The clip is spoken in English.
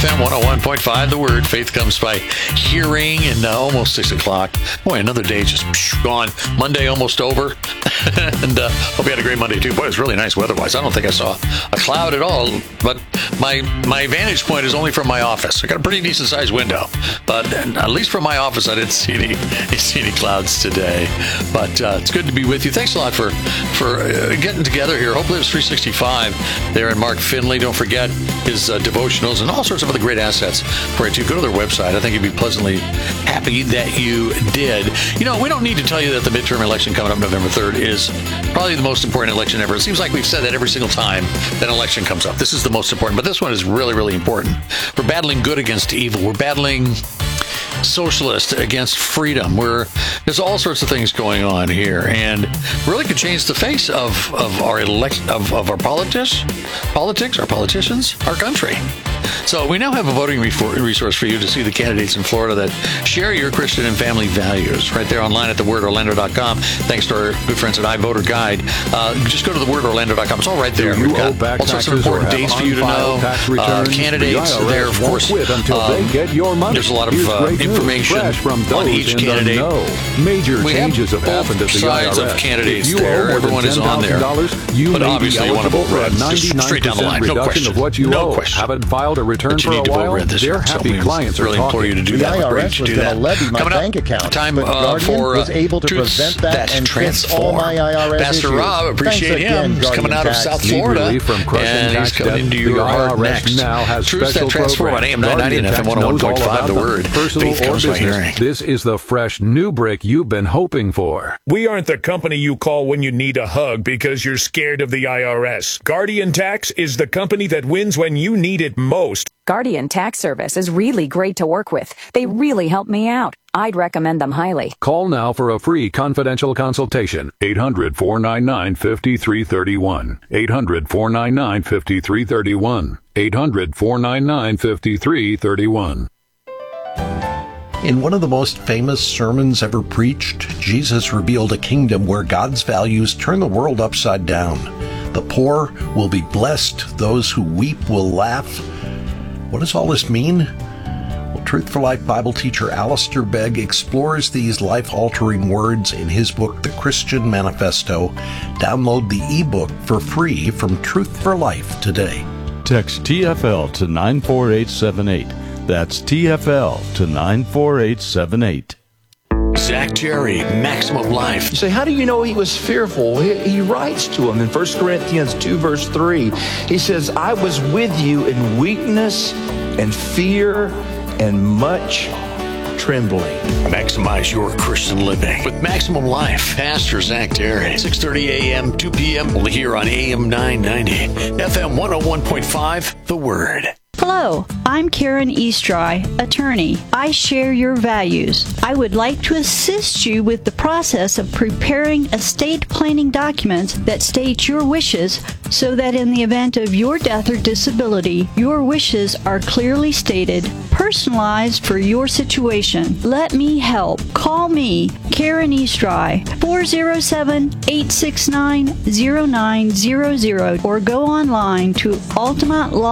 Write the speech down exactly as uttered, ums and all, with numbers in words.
F M one oh one point five, The Word. Faith comes by hearing, and uh, almost six o'clock. Boy, another day just psh, gone. Monday almost over. and uh, hope you had a great Monday, too. Boy, it's really nice weather-wise. I don't think I saw a cloud at all, but my my vantage point is only from my office. I got a pretty decent-sized window, but at least from my office, I didn't see any, see any clouds today. But uh, it's good to be with you. Thanks a lot for, for uh, getting together here. Hopefully it's three sixty-five there in Mark Finley. Don't forget his uh, devotionals and all sorts of other great assets for you too. Go to their website. I think you'd be pleasantly happy that you did. You know, we don't need to tell you that the midterm election coming up November third is probably the most important election ever. It seems like we've said that every single time that an election comes up. This is the most important, but this one is really, really important. We're battling good against evil. We're battling socialist against freedom. We're, there's all sorts of things going on here, and really could change the face of, of our elect of, of our politics, politics, our politicians, our country. So we now have a voting resource for you to see the candidates in Florida that share your Christian and family values. Right there online at the word orlando dot com. Thanks to our good friends at iVoter Guide. Uh, just go to the word orlando dot com. It's all right there. We've got all sorts of important dates for you to know. Uh, candidates the there, of course. Until um, they get your money. There's a lot of uh, information from on each candidate. Major we changes have, have happened at the sides I R S. of candidates you there. Everyone is on there. You but obviously you want to vote red. Just straight down the line. No question. Of what you no owe. question. Haven't filed a return but you for need a to while. vote red this Their year. happy So clients are really talking. implore you to do the that. I R S was going to levy my Coming bank up, account, time but uh, Guardian for uh, was able to prevent that, that and fix all my I R S Pastor issues. Rob, appreciate Thanks him. again, He's coming out of Tax. South Florida, from and he's coming into your heart next. Now has Truth that transform on A M nine ninety and F M one oh one point five. The Word. Faith comes by hearing. This is the fresh new brick you've been hoping for. We aren't the company you call when you need a hug because you're scared of the I R S. Guardian Tax is the company that wins when you need it most. Guardian Tax Service is really great to work with. They really help me out. I'd recommend them highly. Call now for a free confidential consultation. eight hundred, four nine nine, five three three one. eight hundred, four nine nine, five three three one. eight hundred, four nine nine, five three three one. In one of the most famous sermons ever preached, Jesus revealed a kingdom where God's values turn the world upside down. The poor will be blessed. Those who weep will laugh. What does all this mean? Well, Truth for Life Bible teacher Alistair Begg explores these life-altering words in his book, The Christian Manifesto. Download the ebook for free from Truth for Life today. Text T F L to nine four eight seven eight. That's T F L to nine four eight seven eight. Zach Jerry, Maximum Life. You say, how do you know he was fearful? He, he writes to him in First Corinthians two, verse three. He says, I was with you in weakness and fear and much trembling. Maximize your Christian living with Maximum Life. Pastor Zach Jerry, six thirty a.m., two p.m. Only here on A M nine ninety, F M one oh one point five, The Word. Hello, I'm Karen Eastry, attorney. I share your values. I would like to assist you with the process of preparing estate planning documents that state your wishes so that in the event of your death or disability, your wishes are clearly stated, personalized for your situation. Let me help. Call me, Karen Eastry, four oh seven, eight six nine, oh nine hundred, or go online to Ultimate Law